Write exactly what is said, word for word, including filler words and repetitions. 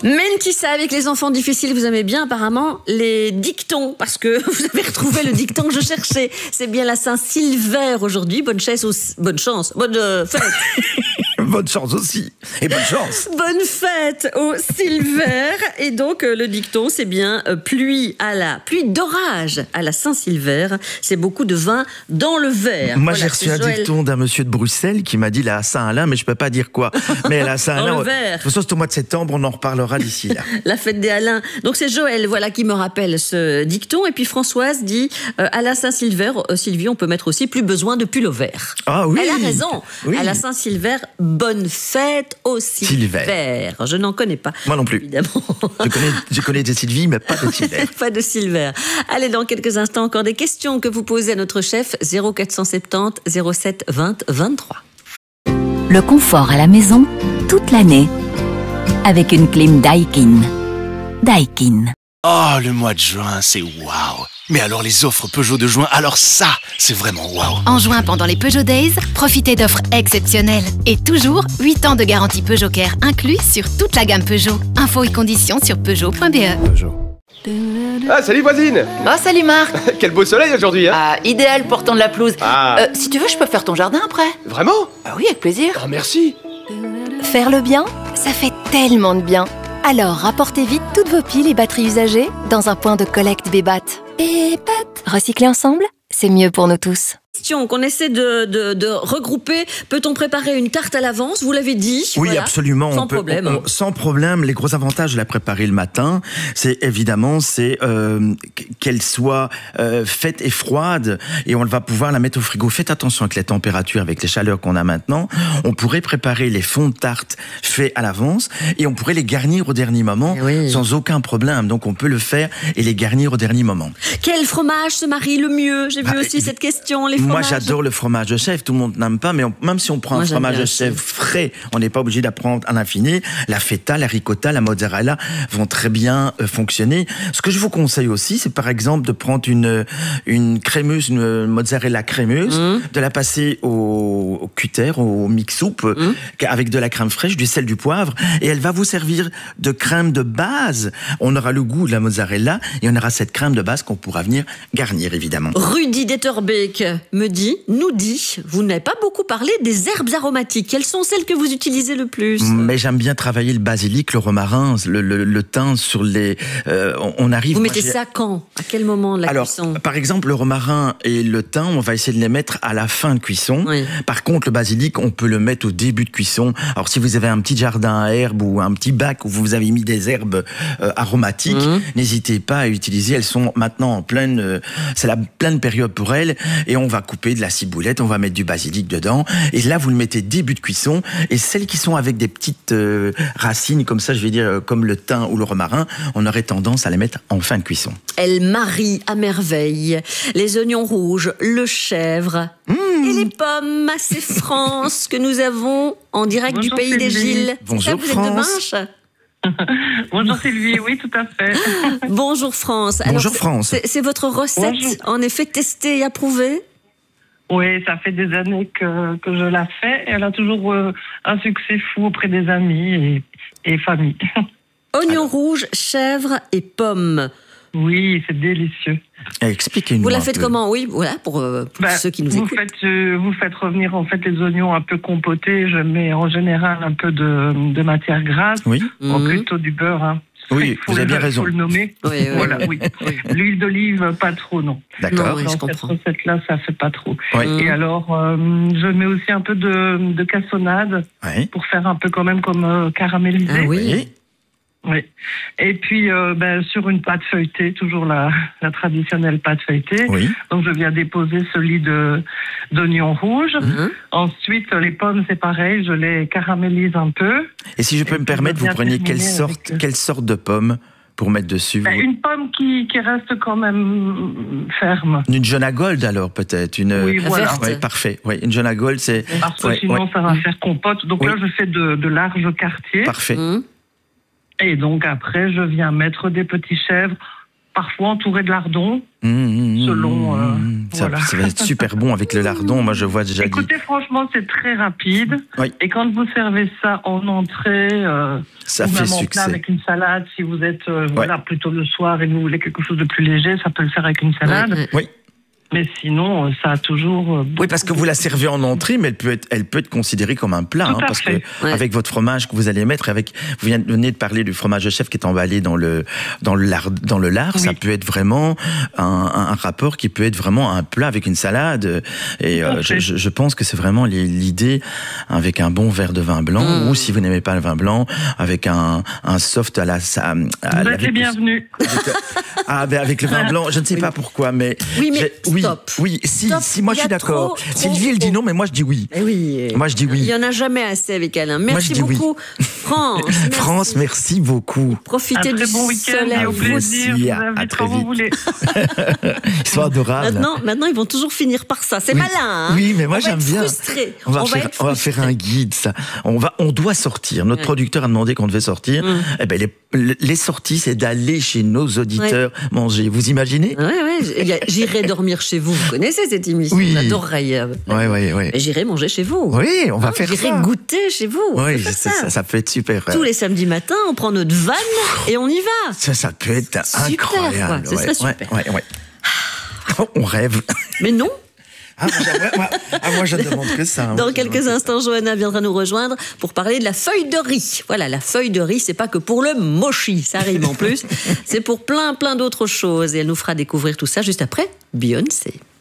Mentissa avec les enfants difficiles, vous aimez bien apparemment les dictons, parce que vous avez retrouvé le dicton que je cherchais. C'est bien la Saint-Sylvain aujourd'hui. Bonne chance, aussi, bonne chance, bonne euh, fête. Bonne chance aussi. Et bonne chance. Bonne fête au Sylvain. Et donc, euh, le dicton, c'est bien euh, pluie à la pluie d'orage à la Saint-Sylvain. C'est beaucoup de vin dans le verre. Moi, voilà, j'ai reçu un Joël... dicton d'un monsieur de Bruxelles qui m'a dit la Saint-Alain, mais je peux pas dire quoi. Mais la Saint-Alain, dans le de verre. toute façon, c'est au mois de septembre, on en reparlera d'ici là. La fête des Alains. Donc, c'est Joël, voilà, qui me rappelle ce dicton. Et puis, Françoise dit euh, à la Saint-Sylvain, euh, Sylvie, on peut mettre aussi plus besoin de pull au vert. Ah oui. Elle a raison. Oui. À la Saint-Sylvain, bonne fête au Sylvain. Je n'en connais pas. Moi non plus. Évidemment. Je connais, je connais des Sylvie, mais pas de Sylvain. Pas de Sylvain. Allez, dans quelques instants, encore des questions que vous posez à notre chef. zéro quatre cent soixante-dix zéro sept vingt vingt-trois. Le confort à la maison, toute l'année. Avec une clim Daikin. Daikin. Oh, le mois de juin, c'est waouh. Mais alors les offres Peugeot de juin, alors ça, c'est vraiment waouh. En juin, pendant les Peugeot Days, profitez d'offres exceptionnelles. Et toujours, huit ans de garantie Peugeot Care inclus sur toute la gamme Peugeot. Infos et conditions sur peugeot point b e. Peugeot. Ah, salut voisine. Oh, salut Marc. Quel beau soleil aujourd'hui, hein. Ah, idéal pour tendre la pelouse. Ah. Euh, si tu veux, je peux faire ton jardin après. Vraiment? Ah oui, avec plaisir. Oh, merci. Faire le bien, ça fait tellement de bien. Alors, rapportez vite toutes vos piles et batteries usagées dans un point de collecte Bébat. Bébat. Recycler ensemble, c'est mieux pour nous tous. Question qu'on essaie de, de, de regrouper. Peut-on préparer une tarte à l'avance? Vous l'avez dit. Oui, voilà. absolument. Sans on peut, problème. on, on, sans problème. Les gros avantages de la préparer le matin, c'est évidemment, c'est euh, qu'elle soit euh, faite et froide, et on va pouvoir la mettre au frigo. Faites attention avec les températures, avec les chaleurs qu'on a maintenant. On pourrait préparer les fonds de tarte faits à l'avance, et on pourrait les garnir au dernier moment, oui. sans aucun problème. Donc on peut le faire et les garnir au dernier moment. Quel fromage se marie le mieux? J'ai vu bah, aussi cette question. Les Moi, fromages. j'adore le fromage de chèvre. Tout le monde n'aime pas, mais on, même si on prend Moi, un fromage de aussi. chèvre frais, on n'est pas obligé d'apprendre à l'infini. La feta, la ricotta, la mozzarella vont très bien euh, fonctionner. Ce que je vous conseille aussi, c'est par exemple de prendre une une crémeuse, une mozzarella crémeuse, mmh. de la passer au, au cutter, au mix soupe, mmh. avec de la crème fraîche, du sel, du poivre, et elle va vous servir de crème de base. On aura le goût de la mozzarella et on aura cette crème de base qu'on pourra venir garnir, évidemment. Rudy Detterbeek me dit, nous dit, vous n'avez pas beaucoup parlé des herbes aromatiques. Quelles sont celles que vous utilisez le plus? Mais j'aime bien travailler le basilic, le romarin, le, le, le thym sur les... Euh, on, on arrive... Vous mettez ça quand? À quel moment de la Alors, cuisson? par exemple, le romarin et le thym, on va essayer de les mettre à la fin de cuisson. Oui. Par contre, le basilic, on peut le mettre au début de cuisson. Alors, si vous avez un petit jardin à herbes ou un petit bac où vous avez mis des herbes euh, aromatiques, mmh. n'hésitez pas à utiliser. Elles sont maintenant en pleine... Euh, c'est la pleine période pour elles. Et on va couper de la ciboulette, on va mettre du basilic dedans. Et là, vous le mettez début de cuisson. Et celles qui sont avec des petites euh, racines, comme ça, je vais dire, euh, comme le thym ou le romarin, on aurait tendance à les mettre en fin de cuisson. Elle marie à merveille les oignons rouges, le chèvre mmh. et les pommes. C'est France que nous avons en direct Bonjour, du pays Sylvie. des Gilles. Bonjour, ça, vous France. êtes de Binche? Bonjour Sylvie, oui, tout à fait. Bonjour France. Alors, Bonjour France. C'est, c'est votre recette, Bonjour. En effet, testée et approuvée? Oui, ça fait des années que, que je la fais. Elle a toujours euh, un succès fou auprès des amis et, et famille. Oignons rouges, chèvre et pommes. Oui, c'est délicieux. Expliquez-nous. Vous la un faites peu. comment? Oui, voilà, pour, euh, pour Ben, ceux qui nous vous écoutent. Faites, euh, vous faites revenir en fait les oignons un peu compotés. Je mets en général un peu de, de matière grasse, Oui. ou Mmh. plutôt du beurre. Hein. Oui, Faut vous avez le- bien raison. Faut le nommer. Oui, oui, Voilà, oui. oui. L'huile d'olive, pas trop, non. D'accord. Non, oui, je Dans cette comprends. recette-là, ça fait pas trop. Oui. Mmh. Et alors, euh, je mets aussi un peu de, de cassonade Oui. pour faire un peu quand même comme euh, caramélisé. Ah oui. Oui. Oui. Et puis, euh, ben, sur une pâte feuilletée, toujours la, la traditionnelle pâte feuilletée. Oui. Donc, je viens déposer ce lit de, d'oignons rouges. Mmh. Ensuite, les pommes, c'est pareil, je les caramélise un peu. Et si je peux Et me puis, permettre, je vous viens preniez quelle terminer sorte, avec- quelle sorte de pomme pour mettre dessus? Ben, vous- une pomme qui, qui reste quand même ferme. Une jaune à gold alors peut-être une. Oui, voilà. verte. Ouais, parfait. Oui, une jaune à gold c'est. Parce que ouais, sinon, ouais. ça va faire compote. Donc Oui. là, je fais de, de larges quartiers. Parfait. Mmh. Et donc après, je viens mettre des petits chèvres parfois entouré de lardons, Mmh, mmh, selon... Euh, ça, voilà. ça va être super bon avec le lardon. Moi, je vois déjà. Écoutez, franchement, c'est très rapide. Oui. Et quand vous servez ça en entrée, euh, Ça ou fait même en succès. plat avec une salade, si vous êtes euh, voilà, plutôt le soir et que vous voulez quelque chose de plus léger, ça peut le faire avec une salade. Ouais, ouais. Oui. Mais sinon, euh, ça a toujours... euh, Oui, parce que vous la servez en entrée, mais elle peut être, elle peut être considérée comme un plat, Tout hein, à parce fait. que Ouais. avec votre fromage que vous allez mettre, avec, vous venez de parler du fromage de chef qui est emballé dans le dans le lard, dans le lard, Oui. ça peut être vraiment un, un, un rapport qui peut être vraiment un plat avec une salade. Et Tout à euh, je, fait. je, je pense que c'est vraiment l'idée avec un bon verre de vin blanc, Mmh. ou si vous n'aimez pas le vin blanc, avec un, un soft à la, à, Vous à- êtes avec- les bienvenus. Ah, ben avec le vin blanc, je ne sais pas pourquoi, mais Oui, mais j'ai- oui, stop. oui, si, Stop. si, moi Il je y suis a d'accord. trop, trop, Sylvie, elle dit trop. non, mais moi je dis oui. Eh oui. Moi, je dis oui. Il y en a jamais assez avec Alain. Moi, Merci je dis oui. beaucoup, France. Merci. France, merci beaucoup. Profitez Un du très bon week-end soleil. et au vous plaisir. aussi, Je à- vous à invite très quand vous vite. voulez. Ils sont adorables. Maintenant, maintenant, ils vont toujours finir par ça. C'est Oui. malin, hein. Oui, mais moi On va j'aime être bien. frustrés. On va, On va faire, être on va frustrés. faire un guide, ça. On va, on doit sortir. Notre Ouais. producteur a demandé qu'on devait sortir. Mm. Eh ben, les, les sorties, c'est d'aller chez nos auditeurs manger. Vous imaginez? Ouais, ouais. j- J'irai dormir chez vous. Vous connaissez cette émission. Oui. On adorerait. euh, Ouais, ouais, ouais. mais J'irai manger chez vous. Oui, on va Hein, faire ça. J'irai goûter chez vous. On Oui, peut faire c'est ça. ça, ça peut être super. Tous les samedis matins, on prend notre vanne et on y va. Ça, ça peut être Super, incroyable. quoi. Ce serait ouais, super. ouais, ouais, ouais. On rêve. Mais non. Ah, moi, j'aimerais- moi, ah, moi, je ne demande que ça. hein. Dans Moi, je quelques demande que ça. instants, Johanna viendra nous rejoindre pour parler de la feuille de riz. Voilà, la feuille de riz, c'est pas que pour le mochi, ça rime en plus. C'est pour plein, plein d'autres choses. Et elle nous fera découvrir tout ça juste après Beyoncé.